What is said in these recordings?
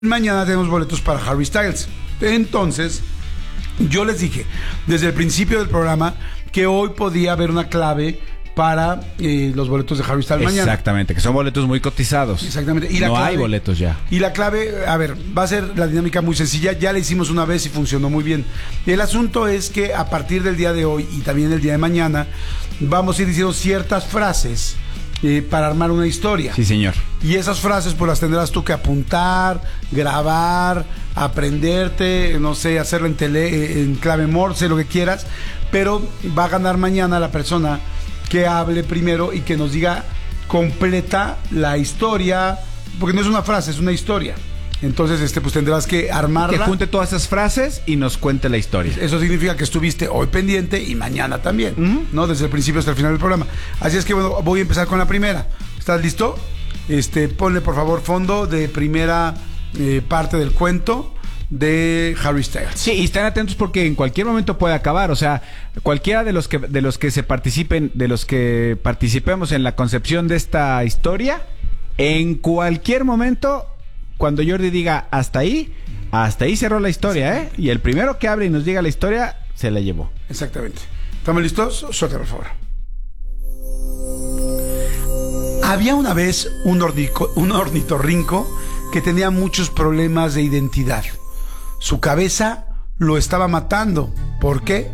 Mañana tenemos boletos para Harry Styles. Entonces, yo les dije desde el principio del programa que hoy podía haber una clave para los boletos de Harry Styles mañana. Exactamente, que son boletos muy cotizados. Exactamente. Y la no clave, hay boletos ya. Y la clave, a ver, va a ser la dinámica muy sencilla. Ya la hicimos una vez y funcionó muy bien. El asunto es que a partir del día de hoy y también el día de mañana vamos a ir diciendo ciertas frases para armar una historia. Sí, señor. Y esas frases pues las tendrás tú que apuntar, grabar, aprenderte, no sé, hacerlo en clave Morse, lo que quieras. Pero va a ganar mañana la persona que hable primero y que nos diga completa la historia, porque no es una frase, es una historia. Entonces, pues tendrás que armarla. Que junte todas esas frases y nos cuente la historia. Eso significa que estuviste hoy pendiente y mañana también, ¿no? Desde el principio hasta el final del programa. Así es que, bueno, voy a empezar con la primera. ¿Estás listo? Ponle, por favor, fondo de primera parte del cuento de Harry Styles. Sí, y estén atentos porque en cualquier momento puede acabar. O sea, cualquiera de los que participemos en la concepción de esta historia, en cualquier momento, cuando Jordi diga hasta ahí cerró la historia, ¿eh? Y el primero que abre y nos diga la historia, se la llevó. Exactamente. ¿Estamos listos? Suéltalo, por favor. Había una vez un ornitorrinco que tenía muchos problemas de identidad. Su cabeza lo estaba matando. ¿Por qué?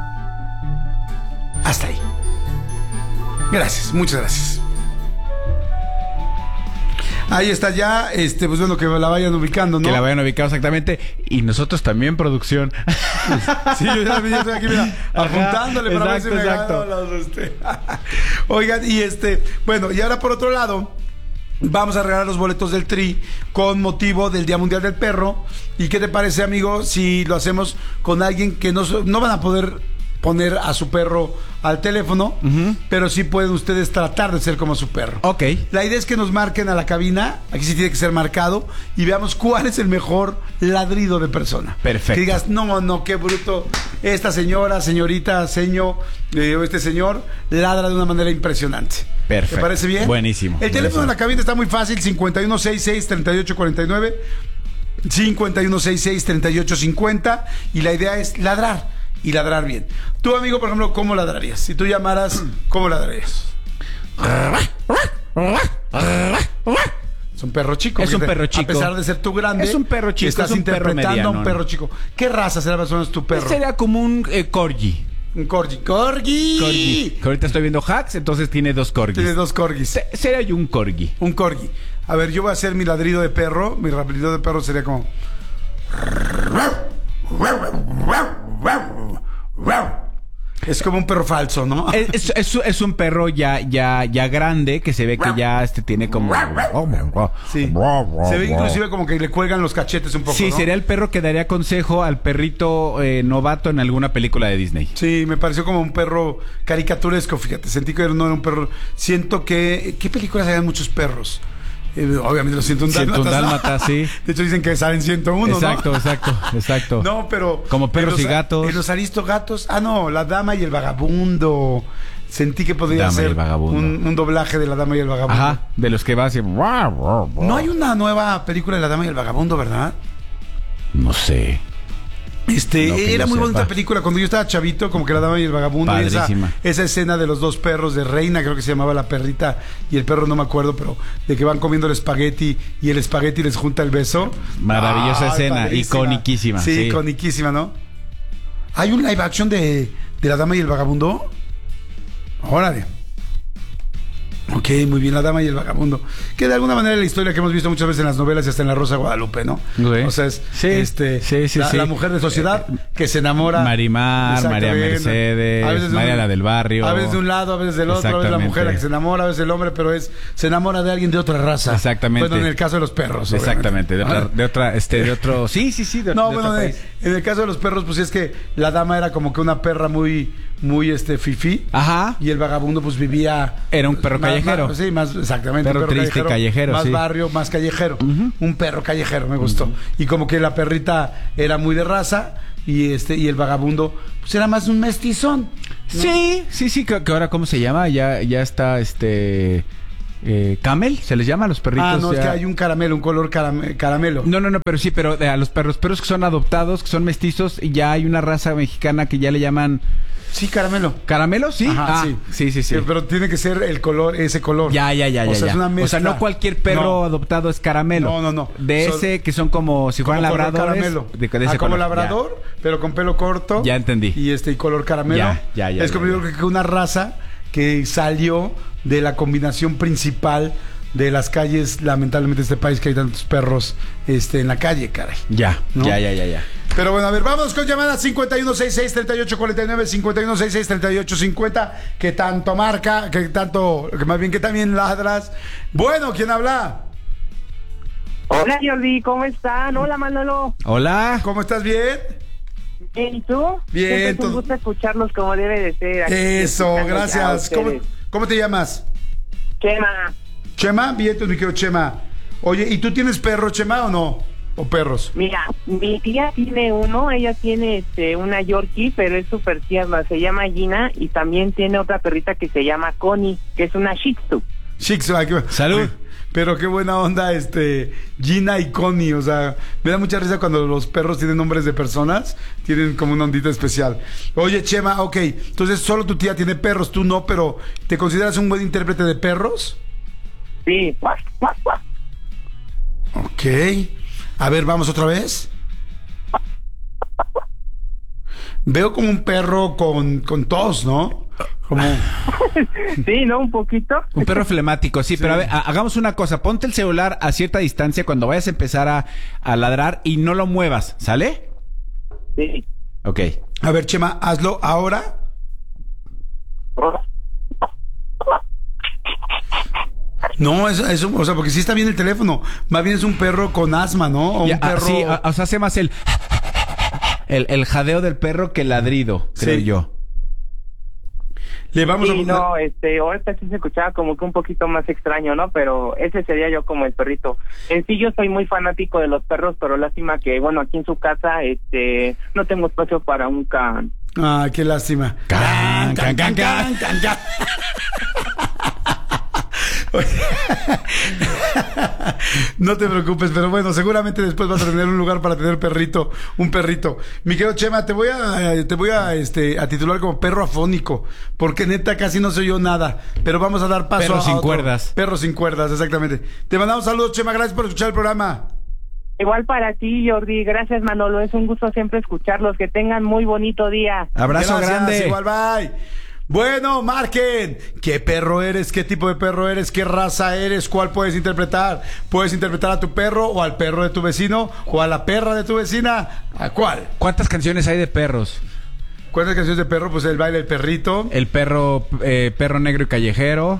Hasta ahí. Gracias, muchas gracias. Ahí está ya, pues bueno, que la vayan ubicando, ¿no? Que la vayan ubicando exactamente. Y nosotros también, producción. Sí, yo ya estoy aquí, mira, apuntándole para ver si me gano los, Oigan, bueno, y ahora por otro lado, vamos a regalar los boletos del Tri con motivo del Día Mundial del Perro. ¿Y qué te parece, amigo, si lo hacemos con alguien que no van a poder poner a su perro al teléfono, pero sí pueden ustedes tratar de ser como su perro? Ok. La idea es que nos marquen a la cabina, aquí sí tiene que ser marcado, y veamos cuál es el mejor ladrido de persona. Perfecto. Que digas, no, qué bruto, esta señora, señorita, o este señor ladra de una manera impresionante. Perfecto. ¿Te parece bien? Buenísimo. El teléfono de la cabina está muy fácil, 5166-3849, 5166-3850, y la idea es ladrar. Y ladrar bien. Tú, amigo, por ejemplo, ¿cómo ladrarías? Si tú llamaras, ¿cómo ladrarías? Es un perro chico. Es un perro chico. A pesar de ser tú grande, es un perro chico. Estás interpretando a un perro chico. ¿Qué raza será más o menos tu perro? Sería como un corgi. Un corgi. ¡Corgi! Que ahorita estoy viendo hacks, entonces tiene dos corgis. Tiene dos corgis. Sería yo un corgi. Un corgi. A ver, yo voy a hacer mi ladrido de perro. Mi ladrido de perro sería como... Es como un perro falso, ¿no? Es un perro ya grande que se ve que ya tiene como... Sí. Se ve inclusive como que le cuelgan los cachetes un poco, sí, ¿no? Sería el perro que daría consejo al perrito novato en alguna película de Disney. Sí, me pareció como un perro caricaturesco, fíjate. Sentí que no era un perro... Siento que... ¿Qué películas habían muchos perros? Obviamente los 101 dálmatas, sí. De hecho dicen que salen 101, exacto, ¿no? Exacto. No, pero... Como perros y gatos. En los Aristogatos... no, La Dama y el Vagabundo. Sentí que podría ser un doblaje de La Dama y el Vagabundo. Ajá, de los que va así... No hay una nueva película de La Dama y el Vagabundo, ¿verdad? No sé. Era muy bonita película cuando yo estaba chavito, como que La Dama y el Vagabundo. Padrísima. Esa escena de los dos perros de Reina, creo que se llamaba la perrita y el perro, no me acuerdo, pero de que van comiendo el espagueti y el espagueti les junta el beso. Maravillosa escena, iconiquísima. Sí, iconiquísima, ¿no? ¿Hay un live action de La Dama y el Vagabundo? Órale. Ok, muy bien, La Dama y el Vagabundo. Que de alguna manera es la historia que hemos visto muchas veces en las novelas y hasta en La Rosa de Guadalupe, ¿no? Sí. O sea, la mujer de sociedad que se enamora. Marimar, María Mercedes, María la del barrio. A veces de un lado, a veces del otro. A veces la mujer la que se enamora, a veces el hombre, pero se enamora de alguien de otra raza. Exactamente. Bueno, en el caso de los perros. Exactamente, de otro. Sí. En el caso de los perros, pues es que la dama era como que una perra muy fifí. Ajá. Y el vagabundo, pues vivía. Era un perro callejero. Más, exactamente. Perro triste callejero. Más barrio, más callejero. Un perro callejero, me gustó. Y como que la perrita era muy de raza y el vagabundo, pues era más un mestizón, ¿no? Sí, que ahora, ¿cómo se llama? Ya está camel, se les llama a los perritos. Ah, no, es que hay un caramelo, un color caramelo. No, pero sí, pero a los perros que son adoptados, que son mestizos, y ya hay una raza mexicana que ya le llaman... Sí, caramelo. ¿Caramelo? Sí. Ajá, sí. Pero tiene que ser el color, ese color. Ya. O sea, es una mezcla. O sea, no cualquier perro adoptado es caramelo. No. De ese que son como si fueran labradores. Caramelo. De ese como color. labrador, pero con pelo corto. Ya entendí. Y color caramelo. Ya. Es como yo creo que una raza que salió de la combinación principal de las calles, lamentablemente, de este país, que hay tantos perros en la calle, caray. Ya. Pero bueno, a ver, vamos con llamadas 5166-3849, 5166-3850, que tanto marca, que más bien que también ladras. Bueno, ¿quién habla? Hola, Jordi, ¿cómo están? Hola, Manolo. Hola. ¿Cómo estás? ¿Bien? ¿Y tú? Bien. Es un gusto escucharlos como debe de ser. Eso, gracias. ¿Cómo te llamas? Chema, bien, mi querido Chema. Oye, ¿y tú tienes perro, Chema, o no? ¿O perros? Mira, mi tía tiene uno, ella tiene una Yorkie, pero es súper tierna, se llama Gina, y también tiene otra perrita que se llama Connie, que es una Shih Tzu. Salud. Pero qué buena onda, Gina y Connie, o sea, me da mucha risa cuando los perros tienen nombres de personas, tienen como una ondita especial. Oye, Chema, ok, entonces solo tu tía tiene perros, tú no, pero ¿te consideras un buen intérprete de perros? Sí. Ok. A ver, vamos otra vez. Veo como un perro con tos, ¿no? Como... Sí, ¿no? Un poquito. Un perro flemático, sí, pero a ver, hagamos una cosa. Ponte el celular a cierta distancia cuando vayas a empezar a ladrar y no lo muevas, ¿sale? Sí. Ok. A ver, Chema, hazlo ahora. No, eso, o sea, porque sí está bien el teléfono. Más bien es un perro con asma, ¿no? O un perro... Sí, o sea, hace más el jadeo del perro que el ladrido, creo yo. Le vamos a... No, ahorita sí se escuchaba como que un poquito más extraño, ¿no? Pero ese sería yo como el perrito. En sí yo soy muy fanático de los perros, pero lástima que, bueno, aquí en su casa, no tengo espacio para un can. Ah, qué lástima. Can. No te preocupes, pero bueno, seguramente después vas a tener un lugar para tener un perrito. Mi querido Chema, te voy a titular como perro afónico, porque neta casi no se oyó nada, pero vamos a dar paso perro a sin otro. cuerdas. Perro sin cuerdas, exactamente. Te mandamos saludos, Chema, gracias por escuchar el programa. Igual para ti, Jordi. Gracias, Manolo. Es un gusto siempre escucharlos. Que tengan muy bonito día. Abrazo grande. Igual, bye. Bueno, marquen. ¿Qué perro eres? ¿Qué tipo de perro eres? ¿Qué raza eres? ¿Cuál puedes interpretar? ¿Puedes interpretar a tu perro o al perro de tu vecino o a la perra de tu vecina? ¿A cuál? ¿Cuántas canciones hay de perros? ¿Cuántas canciones de perro? Pues el baile del perrito. El perro negro y callejero.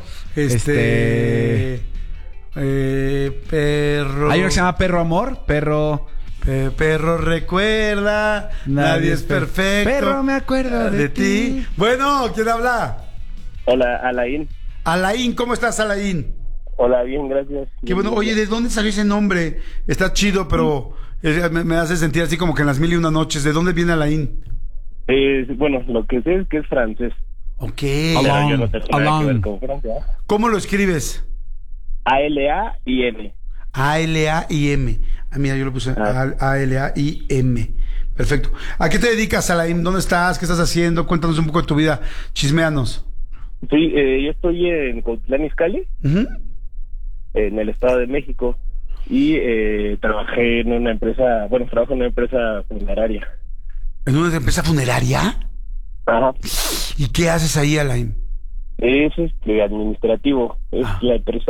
Perro. Hay uno que se llama Perro Amor. Perro recuerda, nadie es perfecto. Perro me acuerdo de ti. Bueno, ¿quién habla? Hola, Alain. Alain, ¿cómo estás, Alain? Hola, bien, gracias. Qué bueno. Oye, ¿de dónde salió ese nombre? Está chido, pero me hace sentir así como que en las 1001 noches. ¿De dónde viene Alain? Bueno, lo que sé es que es francés. Ok. Pero yo no tengo nada que ver con Francia. ¿Cómo lo escribes? A-L-A-I-M. A-L-A-I-M. Ah, mira, yo lo puse A-L-A-I-M. Perfecto. ¿A qué te dedicas, Alain? ¿Dónde estás? ¿Qué estás haciendo? Cuéntanos un poco de tu vida. Chisméanos. Sí, yo estoy en Cuautitlán Izcalli, en el Estado de México, y trabajé en una empresa, trabajo en una empresa funeraria. ¿En una empresa funeraria? Ajá. ¿Y qué haces ahí, Alain? Es administrativo. Es la empresa,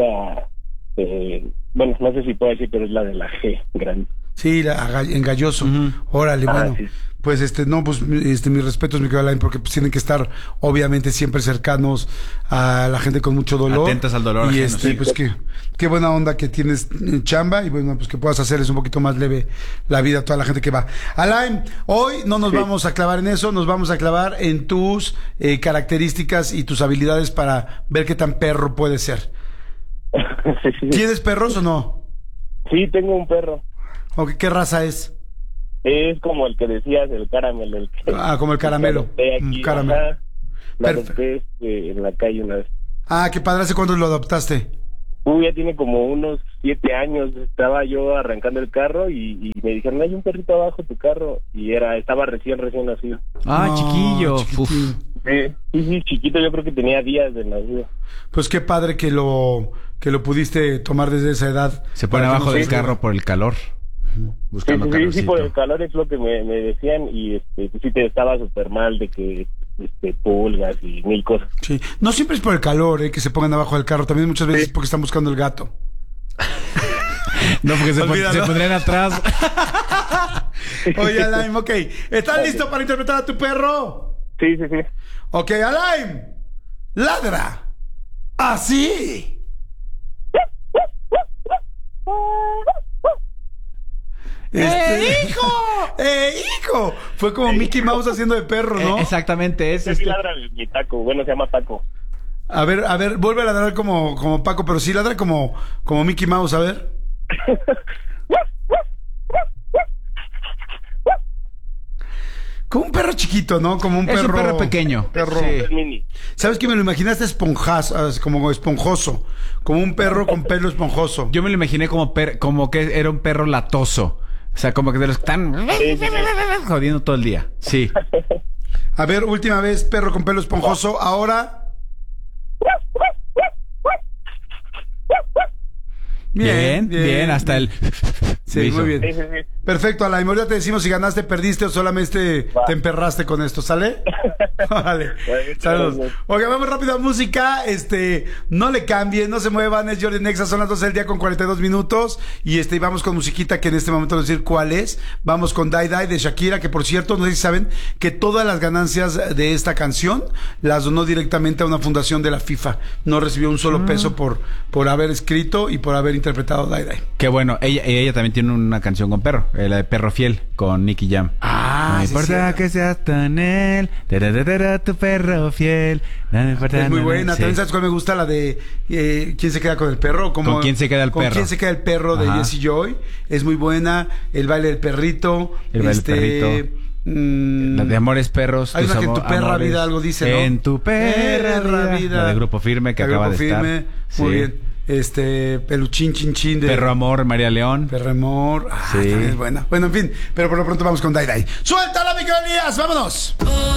no sé si puedo decir, pero es la de la G grande. Sí, en Galloso. Órale, bueno. Sí. Pues mis respetos, mi querido Alain, porque pues tienen que estar obviamente siempre cercanos a la gente con mucho dolor. Atentas al dolor. Y ajeno, pues qué buena onda que tienes chamba y bueno, pues que puedas hacerles un poquito más leve la vida a toda la gente que va. Alain, hoy no nos vamos a clavar en eso, nos vamos a clavar en tus características y tus habilidades para ver qué tan perro puedes ser. Sí. ¿Tienes perros o no? Sí, tengo un perro. Okay, ¿qué raza es? Es como el que decías, el caramelo. Como el caramelo. Caramelo. Lo adopté en la calle una vez. Qué padre. ¿Hace cuándo lo adoptaste? Ya tiene como unos 7 años. Estaba yo arrancando el carro y me dijeron, hay un perrito abajo de tu carro. Y estaba recién nacido. Ah, No, chiquillo. chiquitín. Sí, chiquito, yo creo que tenía días de nacido. Pues qué padre que lo pudiste tomar desde esa edad. Se pone Para que abajo no del se- carro por el calor. Buscando Sí, calorcito. por el calor es lo que me decían. Y pues sí, te estaba súper mal de que pulgas y mil cosas. Sí. No siempre es por el calor, que se pongan abajo del carro. También muchas veces es porque están buscando el gato. No, porque Olvídalo. se pondrían atrás. Oye, Alain, ok. ¿Estás listo para interpretar a tu perro? Sí. Ok, Alain. Ladra. Así. hijo! ¡Hijo! Fue como Mickey Mouse haciendo de perro, ¿no? Exactamente, es Sí ladra mi taco. Bueno, se llama Taco. A ver, vuelve a ladrar como Paco, pero sí ladra como Mickey Mouse, a ver. Como un perro chiquito, ¿no? Como un Es perro... un perro pequeño. Perro. Sí. Es mini. ¿Sabes que me lo imaginaste como esponjoso? Como un perro con pelo esponjoso. Yo me lo imaginé como que era un perro latoso. O sea, como que de los que están jodiendo todo el día. Sí. A ver, última vez, perro con pelo esponjoso. Ahora... Bien. Hasta el... Sí, muy bien. Sí. Perfecto, Alain. Ahorita te decimos si ganaste, perdiste o solamente te emperraste con esto, ¿sale? Vale. Saludos. Oiga, vamos rápido a música. No le cambien, no se muevan. Es Jordi Nexa, son las 12 del día con 42 minutos. Y vamos con musiquita que en este momento no voy a decir cuál es. Vamos con Die Die de Shakira, que por cierto, no sé si saben que todas las ganancias de esta canción las donó directamente a una fundación de la FIFA. No recibió un solo peso por haber escrito y por haber interpretado Die Die. Qué bueno. Ella también tiene una canción con perro. La de Perro Fiel con Nicky Jam. Ah, no sí, importa sí. que seas tan él. Tu perro fiel. No importa, Es muy no, buena. sí. También sabes cuál me gusta, la de ¿Quién se queda con el perro? ¿Con quién se queda el perro? ¿Con quién se queda el perro? De Ajá. Jessie Joy. Es muy buena. El baile del perrito. El baile del perrito. La de Amores Perros. Hay tus una que en tu perra amores. vida algo dice, ¿no? En tu perra vida. La de Grupo Firme que La acaba Grupo de estar. Firme. Muy Sí. bien. Peluchín Chin Chin de Perro Amor, María León. Perro Amor. Sí. También es buena. Bueno, en fin. Pero por lo pronto vamos con Die Die. ¡Suéltala, Miguel Elías! ¡Vámonos!